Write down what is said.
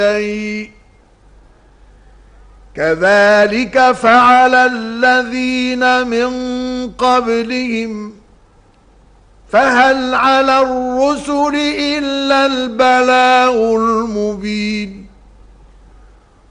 كذلك فعل الذين من قبلهم فهل على الرسل إلا البلاغ المبين